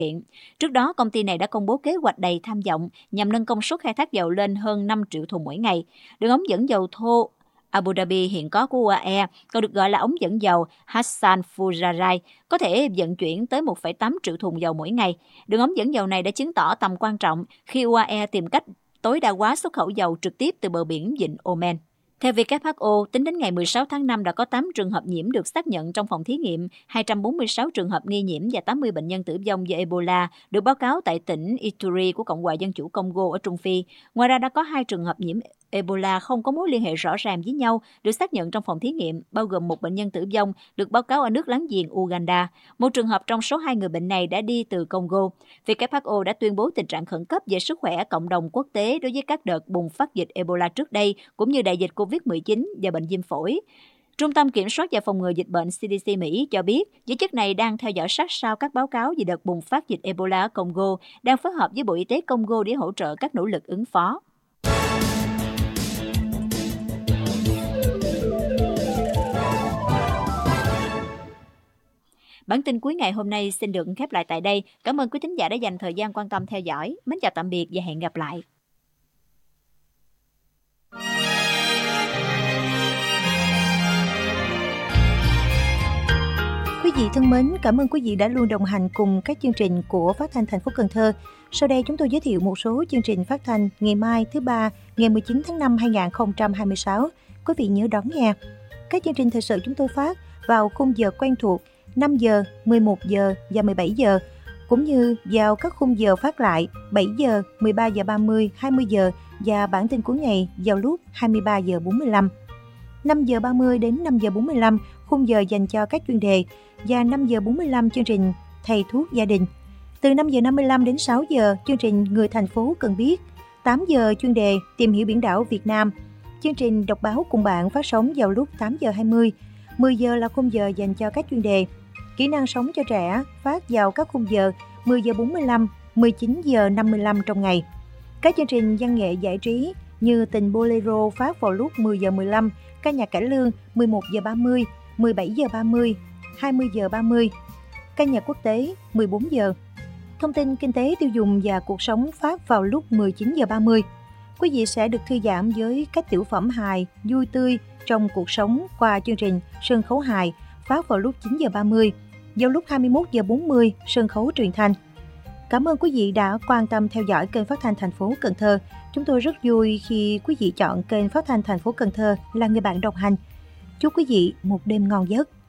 hiện. Trước đó, công ty này đã công bố kế hoạch đầy tham vọng nhằm nâng công suất khai thác dầu lên hơn 5 triệu thùng mỗi ngày. Đường ống dẫn dầu thô Abu Dhabi hiện có của UAE, còn được gọi là ống dẫn dầu Hassan Fujairah, có thể vận chuyển tới 1,8 triệu thùng dầu mỗi ngày. Đường ống dẫn dầu này đã chứng tỏ tầm quan trọng khi UAE tìm cách tối đa hóa xuất khẩu dầu trực tiếp từ bờ biển Vịnh Oman. Theo WHO, tính đến ngày 16 tháng 5 đã có 8 trường hợp nhiễm được xác nhận trong phòng thí nghiệm, 246 trường hợp nghi nhiễm và 80 bệnh nhân tử vong do Ebola được báo cáo tại tỉnh Ituri của Cộng hòa Dân chủ Congo ở Trung Phi. Ngoài ra đã có 2 trường hợp nhiễm Ebola không có mối liên hệ rõ ràng với nhau được xác nhận trong phòng thí nghiệm, bao gồm một bệnh nhân tử vong được báo cáo ở nước láng giềng Uganda. Một trường hợp trong số 2 người bệnh này đã đi từ Congo. WHO đã tuyên bố tình trạng khẩn cấp về sức khỏe cộng đồng quốc tế đối với các đợt bùng phát dịch Ebola trước đây, cũng như đại dịch COVID-19 và bệnh viêm phổi. Trung tâm Kiểm soát và Phòng ngừa Dịch bệnh CDC Mỹ cho biết, giới chức này đang theo dõi sát sao các báo cáo về đợt bùng phát dịch Ebola ở Congo, đang phối hợp với Bộ Y tế Congo để hỗ trợ các nỗ lực ứng phó. Bản tin cuối ngày hôm nay xin được khép lại tại đây. Cảm ơn quý thính giả đã dành thời gian quan tâm theo dõi. Mến chào tạm biệt và hẹn gặp lại. Quý vị thân mến, cảm ơn quý vị đã luôn đồng hành cùng các chương trình của Phát thanh thành phố Cần Thơ. Sau đây chúng tôi giới thiệu một số chương trình phát thanh ngày mai thứ ba, ngày 19 tháng 5 2026. Quý vị nhớ đón nghe. Các chương trình thời sự chúng tôi phát vào khung giờ quen thuộc 5 giờ, 11 giờ và 17 giờ, cũng như vào các khung giờ phát lại 7 giờ, 13 giờ 30, 20 giờ và bản tin cuối ngày vào lúc 23 giờ 45. 5 giờ 30 đến 5 giờ 45, khung giờ dành cho các chuyên đề, và 5 giờ 45 chương trình Thầy thuốc gia đình. Từ 5 giờ 55 đến 6 giờ, chương trình Người thành phố cần biết. 8 giờ chuyên đề Tìm hiểu biển đảo Việt Nam. Chương trình Đọc báo cùng bạn phát sóng vào lúc 8 giờ 20. 10 giờ là khung giờ dành cho các chuyên đề Kỹ năng sống cho trẻ, phát vào các khung giờ 10 giờ 45, 19 giờ 55 trong ngày. Các chương trình văn nghệ giải trí như Tình Bolero phát vào lúc 10 giờ 15, Ca nhạc cải lương 11 giờ 30, 17 giờ 30, 20 giờ 30, Ca nhạc quốc tế 14 giờ. Thông tin kinh tế tiêu dùng và cuộc sống phát vào lúc 19 giờ 30. Quý vị sẽ được thư giãn với các tiểu phẩm hài vui tươi trong cuộc sống qua chương trình Sân khấu hài phát vào lúc 9 giờ 30, vào lúc 21 giờ 40 sân khấu truyền thanh. Cảm ơn quý vị đã quan tâm theo dõi kênh phát thanh thành phố Cần Thơ. Chúng tôi rất vui khi quý vị chọn kênh phát thanh thành phố Cần Thơ là người bạn đồng hành. Chúc quý vị một đêm ngon giấc.